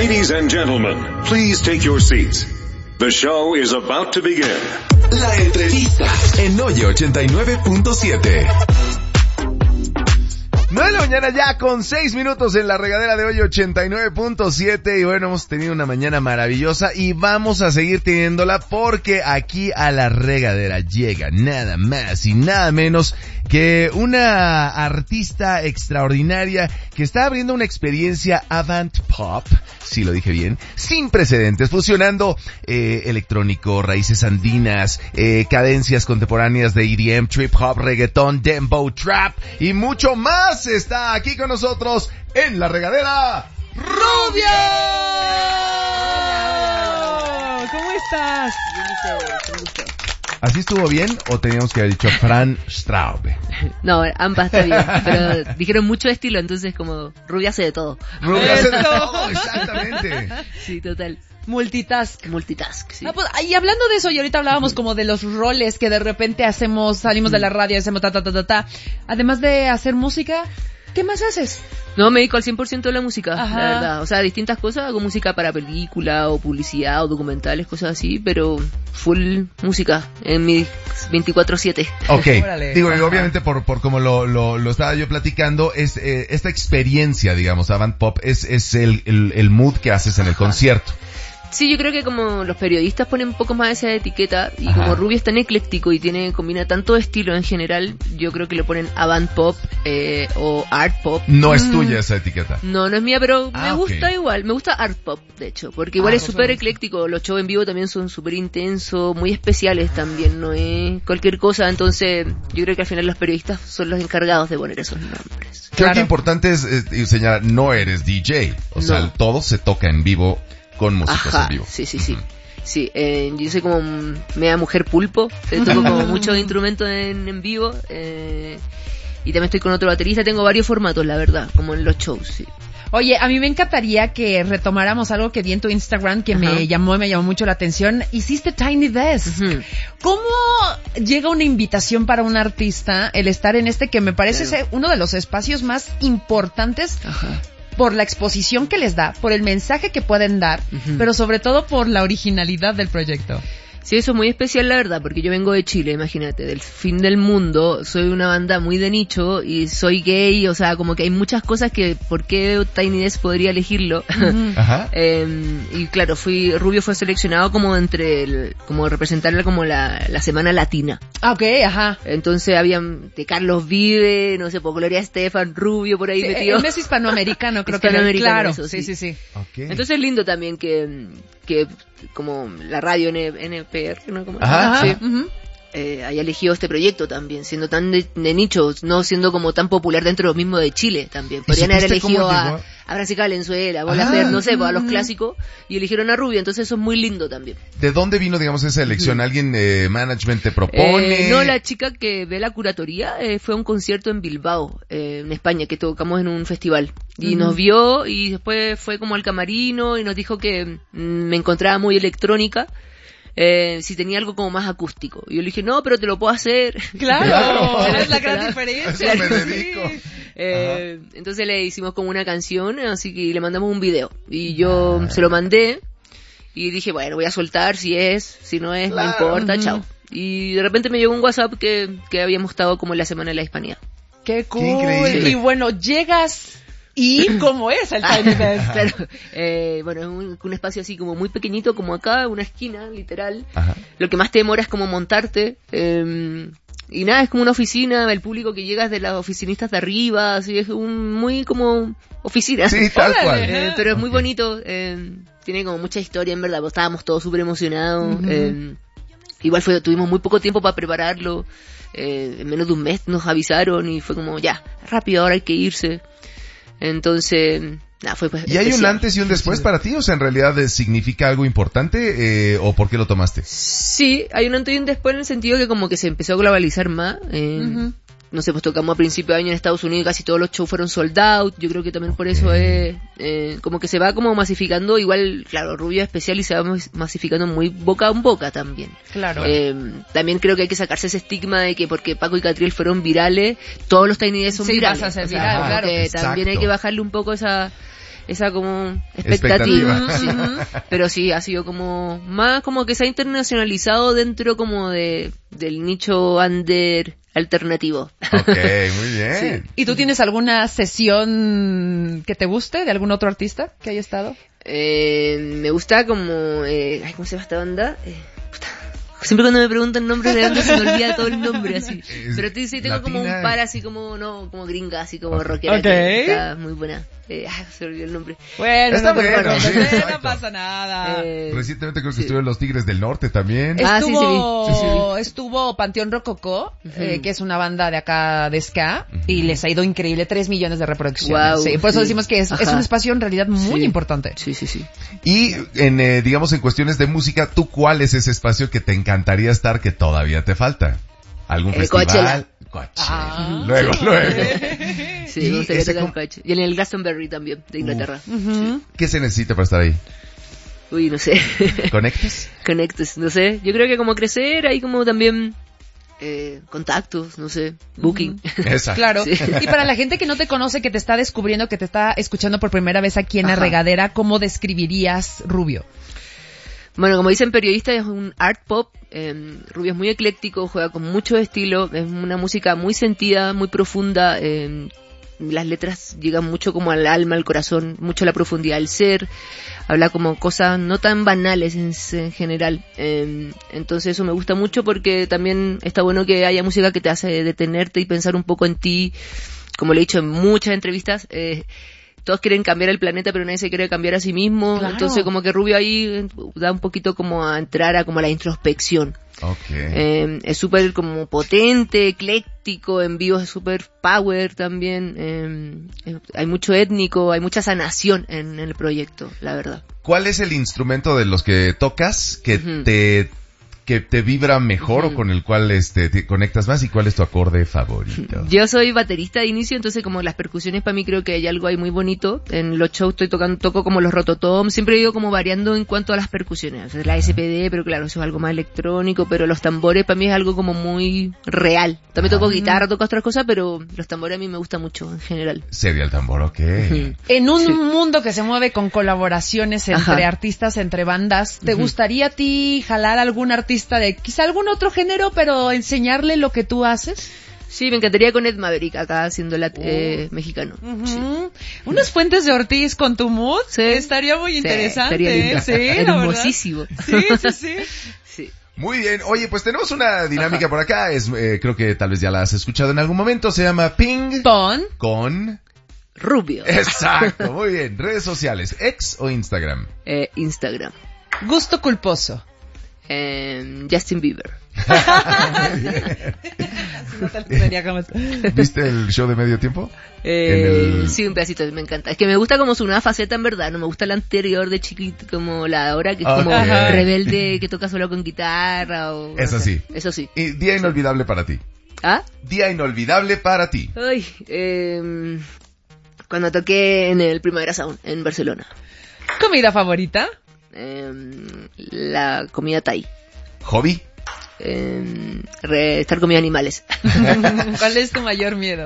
Ladies and gentlemen, please take your seats. The show is about to begin. La entrevista en Hoy 89.7. 9 de la mañana ya con 6 minutos en la regadera de Hoy 89.7 y bueno, hemos tenido una mañana maravillosa y vamos a seguir teniéndola porque aquí a la regadera llega nada más y nada menos que una artista extraordinaria que está abriendo una experiencia avant pop, si lo dije bien, sin precedentes, fusionando electrónico, raíces andinas, cadencias contemporáneas de EDM, trip hop, reggaetón, dembow, trap y mucho más. Está aquí con nosotros en la regadera, Rubia. ¿Cómo estás? ¿Así estuvo bien o teníamos que haber dicho Fran Straube? No, ambas está bien, pero dijeron mucho estilo, entonces como Rubia hace de todo. Rubia hace de todo, exactamente. Sí, total. Multitask, sí. Pues, y hablando de eso, y ahorita hablábamos como de los roles que de repente hacemos, salimos de la radio y hacemos ta. Además de hacer música, ¿qué más haces? No, me dedico al 100% a la música, Ajá. la verdad. O sea, distintas cosas, hago música para película o publicidad o documentales, cosas así, pero full música en mi 24/7. Ok, Órale. digo, y obviamente por como lo estaba yo platicando, es esta experiencia, digamos, avant pop, es el mood que haces en el concierto. Sí, yo creo que como los periodistas ponen un poco más esa etiqueta y Ajá. como Rubio es tan ecléctico y combina tanto estilo en general, yo creo que le ponen avant pop o art pop. No es tuya esa etiqueta. No es mía, pero me gusta ok. igual, me gusta art pop, de hecho, porque igual es súper ecléctico, los shows en vivo también son súper intensos, muy especiales también, no es cualquier cosa, entonces yo creo que al final los periodistas son los encargados de poner esos nombres. Creo que importante es señalar, no eres DJ, o sea, No. todo se toca en vivo con músicos Ajá, en vivo. sí. Sí, yo soy como media mujer pulpo, toco como muchos instrumentos en vivo, y también estoy con otro baterista, tengo varios formatos, la verdad, como en los shows, sí. Oye, a mí me encantaría que retomáramos algo que vi en tu Instagram que me llamó mucho la atención. Hiciste Tiny Desk. Ujú. ¿Cómo llega una invitación para un artista el estar en este que me parece Claro. ser uno de los espacios más importantes por la exposición que les da, por el mensaje que pueden dar, pero sobre todo por la originalidad del proyecto? Sí, eso es muy especial, la verdad, porque yo vengo de Chile, imagínate, del fin del mundo, soy una banda muy de nicho y soy gay, o sea, como que hay muchas cosas que, ¿por qué Tiny Desk podría elegirlo? Ajá. Y claro, Rubio fue seleccionado como como representarla como la semana latina. Ah, ok, ajá. Entonces habían de Carlos Vive, no sé, por Gloria Estefan, Rubio por ahí Sí, metido. él es hispanoamericano, creo que Hispanoamericano, claro. eso, sí. Sí. Ok. Entonces es lindo también que como la radio NPR, ¿no? Como, Ajá. sí, Ujú. haya elegido este proyecto también, siendo tan de nicho, no siendo como tan popular dentro de lo mismo de Chile también. Podrían haber supiste elegido cómo a llegó? Francisca Valenzuela, Bola Fer, no sé, a los clásicos, y eligieron a Rubio, entonces eso es muy lindo también. ¿De dónde vino, digamos, esa elección? ¿Alguien de management te propone? No, la chica que ve la curatoría fue a un concierto en Bilbao, en España, que tocamos en un festival. Y nos vio y después fue como al camarino y nos dijo que me encontraba muy electrónica, si tenía algo como más acústico. Y yo le dije, no, pero te lo puedo hacer. Claro, Claro. es la gran A diferencia. eso me dedico. Entonces le hicimos como una canción, así que le mandamos un video. Y yo se lo mandé y dije, bueno, voy a soltar si no es, Claro. no importa, chao. Y de repente me llegó un WhatsApp que habíamos estado como en la Semana de la Hispanidad. Qué cool. Qué increíble. Y bueno, llegas y ¿cómo es el Tiny Desk? Claro, bueno, es un espacio así como muy pequeñito, como acá, una esquina, literal. Ajá. Lo que más te demora es como montarte. Y nada, es como una oficina, el público que llega es de las oficinistas de arriba, así es muy como oficina. Sí, tal Órale. cual. Pero es muy Ok. bonito, tiene como mucha historia en verdad, pues estábamos todos súper emocionados. Igual tuvimos muy poco tiempo para prepararlo, en menos de un mes nos avisaron y fue como ya, rápido, ahora hay que irse. Entonces, nada, fue pues, ¿Y hay un especial. antes y un después para ti? O sea, ¿en realidad significa algo importante o por qué lo tomaste? Sí, hay un antes y un después en el sentido que como que se empezó a globalizar más. No sé, pues tocamos a principio de año en Estados Unidos y casi todos los shows fueron sold out. Yo creo que también por eso es como que se va como masificando. Igual, claro, Rubio es especial y se va masificando muy boca en boca también. Claro. También creo que hay que sacarse ese estigma de que porque Paco y Catriel fueron virales, todos los Tiny Desk son Sí, virales. vas a ser O sea, viral, como claro. que Exacto. también hay que bajarle un poco esa esa como expectativa. Sí. Expectativa. Pero sí, ha sido como más como que se ha internacionalizado dentro como del nicho under alternativo. Ok, muy bien. ¿Y tú tienes alguna sesión que te guste de algún otro artista que haya estado? Me gusta como... ¿cómo se llama esta banda? Puta. Siempre cuando me preguntan nombres de bandas se me olvida todo el nombre así. Pero sí tengo como un par así como, no, como gringa, así como rockera. Okay. Está muy buena. Se olvidó el nombre. Bueno, Está no te bueno, preocupes, sí, no exacto. pasa nada. Recientemente creo que sí. estuvieron los Tigres del Norte también. Estuvo Panteón Rococó, que es una banda de acá de ska, y les ha ido increíble, 3 millones de reproducciones. Wow, sí, por eso sí. decimos que es un espacio en realidad muy Sí. importante. Sí. Y digamos en cuestiones de música, ¿tú cuál es ese espacio que te encantaría estar que todavía te falta? ¿Algún festival? Coachella. Luego. Sí, Y me gustaría ese tocar en coche. Y en el Glastonbury también, de Inglaterra. ¿Qué se necesita para estar ahí? Uy, no sé. ¿Conectes? Conectes, no sé. Yo creo que como crecer, hay como también contactos, no sé, booking. Exacto. Claro. Sí. Y para la gente que no te conoce, que te está descubriendo, que te está escuchando por primera vez aquí en La Regadera, ¿cómo describirías Rubio? Bueno, como dicen periodistas, es un art pop. Rubio es muy ecléctico, juega con mucho estilo, es una música muy sentida, muy profunda. Las letras llegan mucho como al alma, al corazón, mucho a la profundidad del ser. Habla como cosas no tan banales en general. Entonces eso me gusta mucho porque también está bueno que haya música que te hace detenerte y pensar un poco en ti. Como lo he dicho en muchas entrevistas, todos quieren cambiar el planeta, pero nadie se quiere cambiar a sí mismo. Claro. Entonces como que Rubio ahí da un poquito como a entrar a como la introspección. Okay. Es súper como potente, ecléctico, en vivo es súper power también. Hay mucho étnico, hay mucha sanación en el proyecto, la verdad. ¿Cuál es el instrumento de los que tocas que te vibra mejor o con el cual te conectas más, y cuál es tu acorde favorito? Yo soy baterista de inicio, entonces como las percusiones para mí creo que hay algo ahí muy bonito. En los shows toco como los rototom, siempre he ido como variando en cuanto a las percusiones. O sea, la SPD, pero claro, eso es algo más electrónico, pero los tambores para mí es algo como muy real. También toco guitarra, toco otras cosas, pero los tambores a mí me gustan mucho en general. Sería el tambor, ok. En un mundo que se mueve con colaboraciones entre artistas, entre bandas, ¿te gustaría a ti jalar a algún artista de quizá algún otro género, pero enseñarle lo que tú haces? Sí, me encantaría con Ed Maverick acá siendo mexicano. Sí. Unas Fuentes de Ortiz con tu mood, estaría muy interesante. Estaría lindo. Sí, hermosísimo. Sí. Muy bien. Oye, pues tenemos una dinámica por acá. Creo que tal vez ya la has escuchado en algún momento. Se llama Ping con Rubio. Exacto, muy bien. Redes sociales, ¿X o Instagram? Instagram. Gusto culposo. Justin Bieber. ¿Viste el show de Medio Tiempo? Sí, un pedacito, me encanta. Es que me gusta como su nueva faceta en verdad, no me gusta la anterior de chiquito, como la de ahora, que es como rebelde, que toca solo con guitarra o... Eso sí. Eso sí. Y día inolvidable para ti. ¿Ah? Día inolvidable para ti. Ay, cuando toqué en el Primavera Sound, en Barcelona. ¿Comida favorita? La comida Thai. ¿Hobby? Estar comiendo animales. ¿Cuál es tu mayor miedo?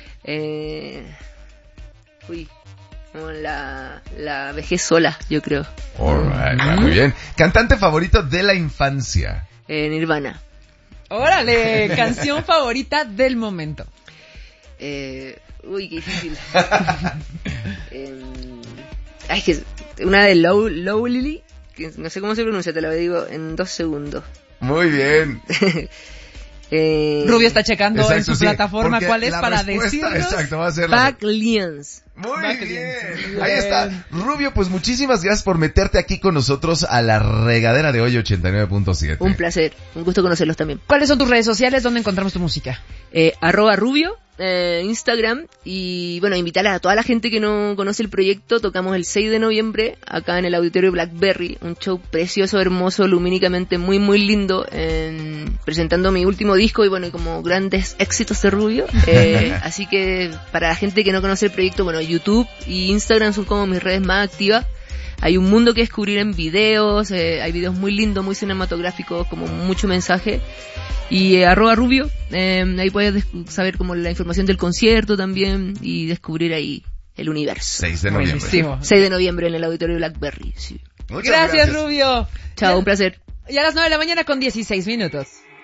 Como la vejez sola, yo creo. Alright, muy bien. ¿Cantante favorito de la infancia? Nirvana. Órale, canción favorita del momento. Qué difícil. Que una de Low Lily, que no sé cómo se pronuncia, te lo digo en 2 segundos. Muy bien. Rubio está checando en su plataforma cuál es para respuesta, decirnos. Exacto, va a ser Back Lions. Muy bien. Ahí está. Rubio, pues muchísimas gracias por meterte aquí con nosotros a La Regadera de hoy 89.7. Un placer, un gusto conocerlos también. ¿Cuáles son tus redes sociales? ¿Dónde encontramos tu música? @Rubio, Instagram, y bueno, invitar a toda la gente que no conoce el proyecto. Tocamos el 6 de noviembre acá en el Auditorio Blackberry, un show precioso, hermoso, lumínicamente muy muy lindo, presentando mi último disco y bueno, y como grandes éxitos de Rubio. Así que para la gente que no conoce el proyecto, bueno, YouTube y Instagram son como mis redes más activas. Hay un mundo que descubrir en videos, hay videos muy lindos, muy cinematográficos, como mucho mensaje. Y @Rubio, ahí puedes saber como la información del concierto también y descubrir ahí el universo. 6 de noviembre. Buenísimo. 6 de noviembre en el auditorio Blackberry, sí. Muchas Gracias, Rubio. Chao, un placer. Y a las 9 de la mañana con 16 minutos.